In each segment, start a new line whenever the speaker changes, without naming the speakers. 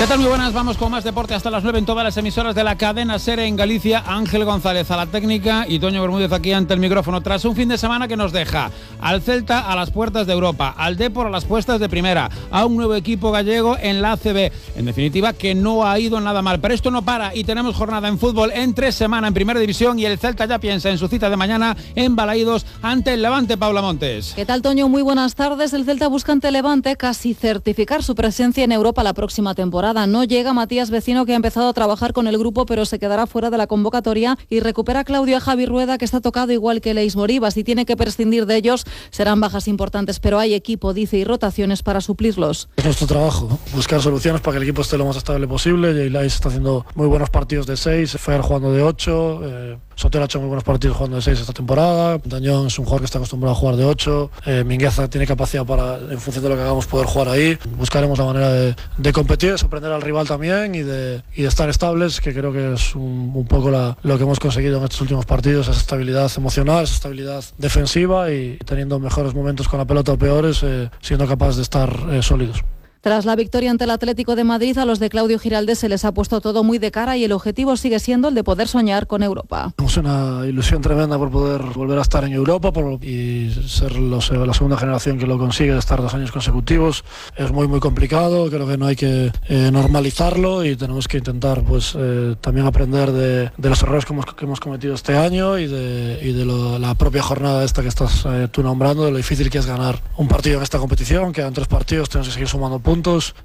¿Qué tal? Muy buenas, vamos con más deporte hasta las 9 en todas las emisoras de la cadena SER en Galicia. Ángel González a la técnica y Toño Bermúdez aquí ante el micrófono. Tras un fin de semana que nos deja al Celta a las puertas de Europa, al Depor a las puestas de primera, a un nuevo equipo gallego en la ACB. En definitiva, que no ha ido nada mal. Pero esto no para y tenemos jornada en fútbol entre semana en Primera División y el Celta ya piensa en su cita de mañana en Balaídos ante el Levante. Paula Montes.
¿Qué tal, Toño? Muy buenas tardes. El Celta busca ante Levante casi certificar su presencia en Europa la próxima temporada. No llega Matías Vecino, que ha empezado a trabajar con el grupo, pero se quedará fuera de la convocatoria, y recupera Claudio a Javi Rueda, que está tocado igual que Leis Moribas, y tiene que prescindir de ellos. Serán bajas importantes, pero hay equipo, dice, y rotaciones para suplirlos.
Es nuestro trabajo, ¿no? Buscar soluciones para que el equipo esté lo más estable posible. Jay Leis está haciendo muy buenos partidos de 6, Fer jugando de 8, Sotelo ha hecho muy buenos partidos jugando de 6 esta temporada. Dañón es un jugador que está acostumbrado a jugar de 8. Mingueza tiene capacidad para, en función de lo que hagamos, poder jugar ahí. Buscaremos la manera de competir, de sorprender al rival también y de estar estables, que creo que es un poco lo que hemos conseguido en estos últimos partidos, esa estabilidad emocional, esa estabilidad defensiva y teniendo mejores momentos con la pelota o peores, siendo capaces de estar sólidos.
Tras la victoria ante el Atlético de Madrid, a los de Claudio Giraldez se les ha puesto todo muy de cara y el objetivo sigue siendo el de poder soñar con Europa.
Es una ilusión tremenda por poder volver a estar en Europa y ser la segunda generación que lo consigue, de estar 2 años consecutivos. Es muy muy complicado, creo que no hay que normalizarlo y tenemos que intentar también aprender de los errores que hemos cometido este año y de la propia jornada esta que estás tú nombrando, de lo difícil que es ganar un partido en esta competición. Quedan 3 partidos, tenemos que seguir sumando puntos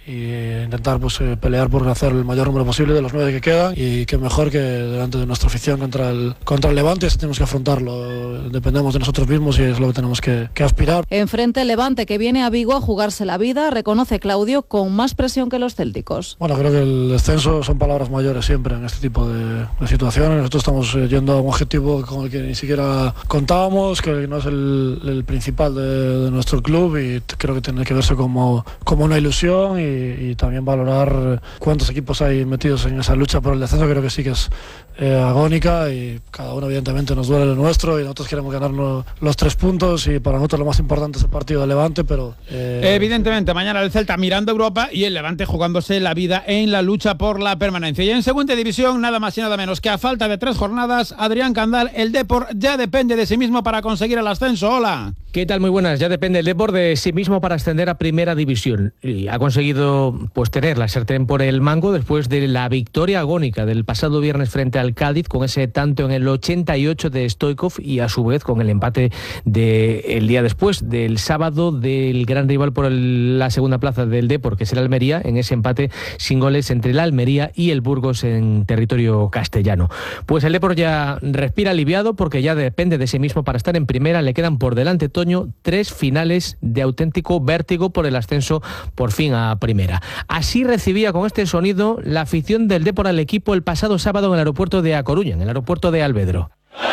y intentar pelear por hacer el mayor número posible de los 9 que quedan, y qué mejor que delante de nuestra afición contra el Levante. Así tenemos que afrontarlo, dependemos de nosotros mismos y es lo que tenemos que aspirar.
Enfrente Levante, que viene a Vigo a jugarse la vida, reconoce Claudio, con más presión que los célticos.
Bueno, creo que el descenso son palabras mayores siempre en este tipo de situaciones. Nosotros estamos yendo a un objetivo con el que ni siquiera contábamos, que no es el principal de nuestro club, y creo que tiene que verse como una ilusión y también valorar cuántos equipos hay metidos en esa lucha por el descenso. Creo que sí que es agónica y cada uno evidentemente nos duele lo nuestro y nosotros queremos ganarnos los 3 puntos y para nosotros lo más importante es el partido de Levante, pero...
Evidentemente, mañana el Celta mirando Europa y el Levante jugándose la vida en la lucha por la permanencia. Y en segunda división, nada más y nada menos que a falta de 3 jornadas, Adrián Candal, el Depor ya depende de sí mismo para conseguir el ascenso. Hola.
¿Qué tal? Muy buenas. Ya depende el Depor de sí mismo para ascender a Primera División. Y ha conseguido tener la sartén por el mango después de la victoria agónica del pasado viernes frente al Cádiz, con ese tanto en el 88 de Stoichkov y a su vez con el empate del día después, del sábado, del gran rival por la segunda plaza del Depor, que es el Almería, en ese empate sin goles entre el Almería y el Burgos en territorio castellano. Pues el Depor ya respira aliviado porque ya depende de sí mismo para estar en primera. Le quedan por delante, Toño, 3 finales de auténtico vértigo por el ascenso por fin a primera. Así recibía con este sonido la afición del Depor al equipo el pasado sábado en el aeropuerto de A Coruña, en el aeropuerto de Alvedro.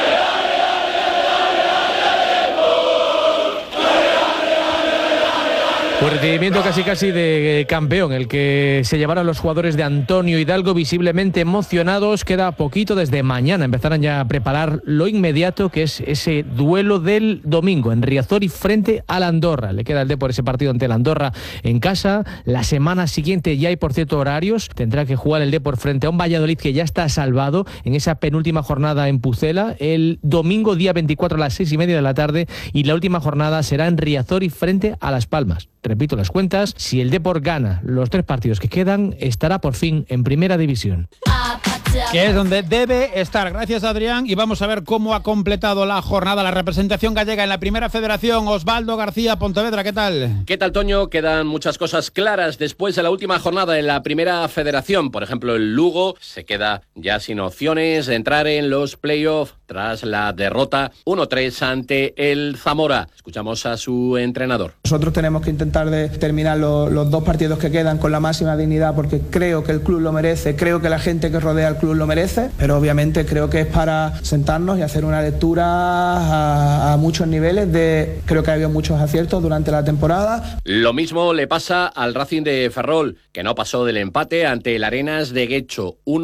Un recibimiento casi de campeón, el que se llevaron los jugadores de Antonio Hidalgo, visiblemente emocionados. Queda poquito, desde mañana empezarán ya a preparar lo inmediato, que es ese duelo del domingo en Riazor y frente al Andorra. Le queda el Depor ese partido ante el Andorra en casa. La semana siguiente ya hay, por cierto, horarios. Tendrá que jugar el Depor frente a un Valladolid que ya está salvado en esa penúltima jornada en Pucela, el domingo día 24 a las 6:30 de la tarde, y la última jornada será en Riazor y frente a Las Palmas. Repito las cuentas, si el Depor gana los 3 partidos que quedan, estará por fin en Primera División.
Que es donde debe estar. Gracias, Adrián. Y vamos a ver cómo ha completado la jornada la representación gallega en la Primera Federación. Osvaldo García, Pontevedra, ¿qué tal?
¿Qué tal, Toño? Quedan muchas cosas claras después de la última jornada en la Primera Federación. Por ejemplo, el Lugo se queda ya sin opciones de entrar en los playoffs tras la derrota 1-3 ante el Zamora. Escuchamos a su entrenador.
Nosotros tenemos que intentar de terminar los 2 partidos que quedan con la máxima dignidad, porque creo que el club lo merece, creo que la gente que rodea al club lo merece, pero obviamente creo que es para sentarnos y hacer una lectura a muchos niveles. Creo que ha habido muchos aciertos durante la temporada.
Lo mismo le pasa al Racing de Ferrol, que no pasó del empate ante el Arenas de Guecho 1-1.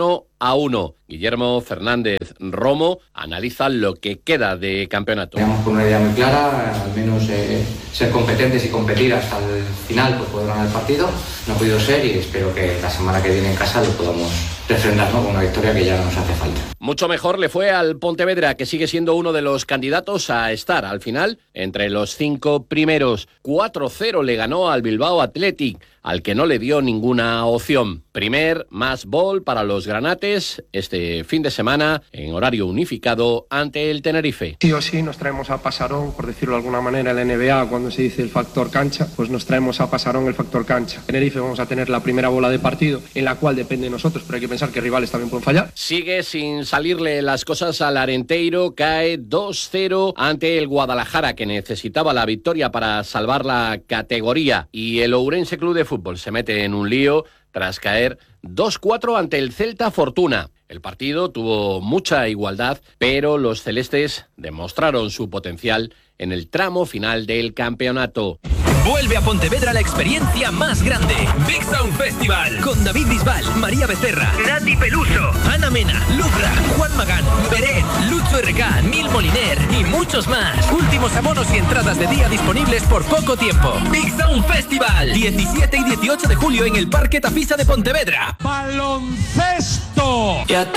0-1. Guillermo Fernández Romo analiza lo que queda de campeonato.
Teníamos una idea muy clara, al menos ser competentes y competir hasta el final por poder ganar el partido. No ha podido ser y espero que la semana que viene en casa lo podamos refrendar, ¿no?, con una victoria que ya nos hace falta.
Mucho mejor le fue al Pontevedra, que sigue siendo uno de los candidatos a estar al final entre los 5 primeros. 4-0 le ganó al Bilbao Athletic, al que no le dio ninguna opción. Primer más bol para los granates este fin de semana en horario unificado ante el Tenerife.
Sí o sí nos traemos a Pasarón, por decirlo de alguna manera, en la NBA cuando se dice el factor cancha, pues nos traemos a Pasarón el factor cancha. Tenerife vamos a tener la primera bola de partido, en la cual depende de nosotros, pero hay que pensar que rivales también pueden fallar.
Sigue sin salirle las cosas al Arenteiro, cae 2-0 ante el Guadalajara, que necesitaba la victoria para salvar la categoría, y el Ourense Club de Fútbol se mete en un lío tras caer 2-4 ante el Celta Fortuna. El partido tuvo mucha igualdad, pero los celestes demostraron su potencial en el tramo final del campeonato.
Vuelve a Pontevedra la experiencia más grande. Big Sound Festival. Con David Bisbal, María Becerra, Nati Peluso, Ana Mena, Lucra, Juan Magán, Beret, Lucho RK, Nil Moliner y muchos más. Últimos abonos y entradas de día disponibles por poco tiempo. Big Sound Festival. 17 y 18 de julio en el Parque Tafisa de Pontevedra.
¡Baloncesto!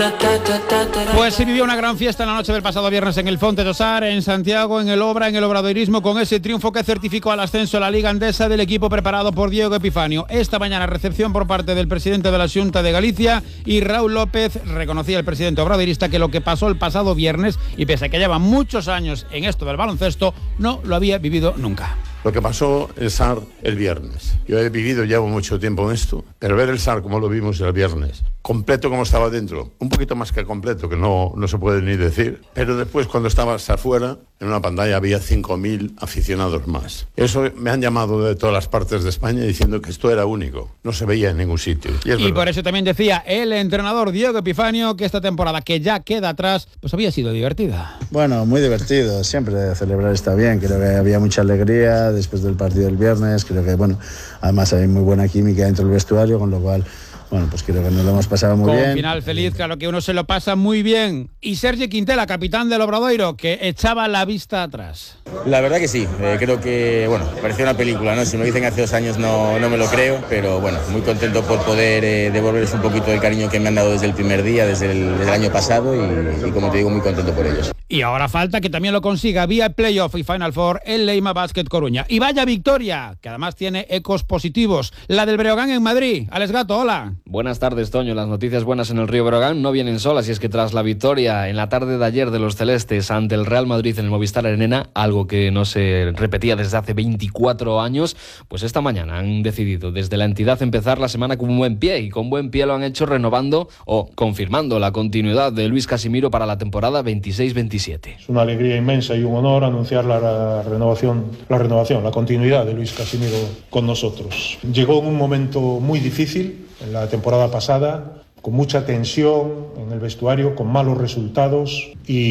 Pues se vivió una gran fiesta en la noche del pasado viernes en el Fonte Tosar, en Santiago, en el Obra, en el Obradoirismo, con ese triunfo que certificó al ascenso a la Liga Endesa del equipo preparado por Diego Epifanio. Esta mañana recepción por parte del presidente de la Xunta de Galicia, y Raúl López reconocía al presidente obradoirista que lo que pasó el pasado viernes, y pese a que lleva muchos años en esto del baloncesto, no lo había vivido nunca.
Lo que pasó el SAR el viernes. Yo he vivido, llevo mucho tiempo en esto, pero ver el SAR como lo vimos el viernes, completo como estaba dentro, un poquito más que completo, que no se puede ni decir, pero después cuando estabas afuera, en una pantalla había 5.000 aficionados más. Eso me han llamado de todas las partes de España diciendo que esto era único, no se veía en ningún sitio. Y
por eso también decía el entrenador Diego Epifanio que esta temporada que ya queda atrás, pues había sido divertida.
Bueno, muy divertido, siempre celebrar está bien, creo que había mucha alegría después del partido del viernes, creo que, bueno, además hay muy buena química dentro del vestuario, con lo cual, bueno, pues creo que nos lo hemos pasado muy bien.
Con final feliz, claro que uno se lo pasa muy bien. Y Sergi Quintela, capitán del Obradoiro, que echaba la vista atrás.
La verdad que sí, creo que, bueno, parecía una película, ¿no? Si me lo dicen hace 2 años no me lo creo, pero bueno, muy contento por poder devolverles un poquito el cariño que me han dado desde el primer día, desde el año pasado, y como te digo, muy contento por ellos.
Y ahora falta que también lo consiga vía Playoff y Final Four el Leima Basket Coruña. Y vaya victoria, que además tiene ecos positivos. La del Breogán en Madrid. Alex Gato, hola.
Buenas tardes, Toño. Las noticias buenas en el Río Breogán no vienen solas, y es que tras la victoria en la tarde de ayer de los celestes ante el Real Madrid en el Movistar Arena, algo que no se repetía desde hace 24 años, pues esta mañana han decidido desde la entidad empezar la semana con un buen pie, y con buen pie lo han hecho renovando o confirmando la continuidad de Luis Casimiro para la temporada 26-27.
Es una alegría inmensa y un honor anunciar la renovación, la continuidad de Luis Casimiro con nosotros. Llegó en un momento muy difícil en la temporada pasada, con mucha tensión en el vestuario, con malos resultados,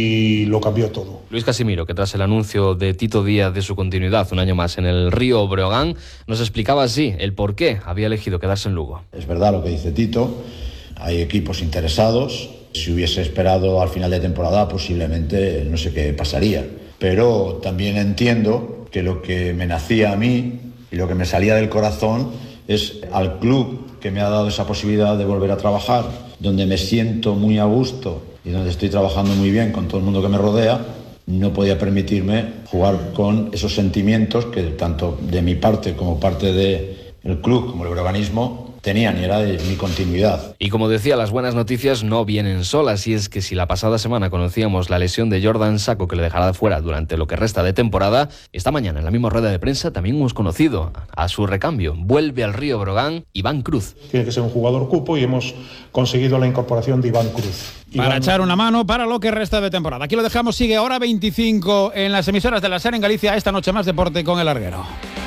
y lo cambió todo.
Luis Casimiro, que tras el anuncio de Tito Díaz de su continuidad un año más en el Río Breogán, nos explicaba así el por qué había elegido quedarse en Lugo.
Es verdad lo que dice Tito, hay equipos interesados. Si hubiese esperado al final de temporada, posiblemente no sé qué pasaría. Pero también entiendo que lo que me nacía a mí y lo que me salía del corazón es al club que me ha dado esa posibilidad de volver a trabajar, donde me siento muy a gusto y donde estoy trabajando muy bien con todo el mundo que me rodea. No podía permitirme jugar con esos sentimientos que tanto de mi parte como parte del club, como el breoganismo, tenían, y era de mi continuidad.
Y como decía, las buenas noticias no vienen solas, y es que si la pasada semana conocíamos la lesión de Jordan Sacco, que le dejará de fuera durante lo que resta de temporada, esta mañana en la misma rueda de prensa también hemos conocido a su recambio. Vuelve al Río Breogán Iván Cruz.
Tiene que ser un jugador cupo, y hemos conseguido la incorporación de Iván Cruz.
Para echar una mano para lo que resta de temporada. Aquí lo dejamos, sigue hora 25 en las emisoras de la SER en Galicia. Esta noche más deporte con El Larguero.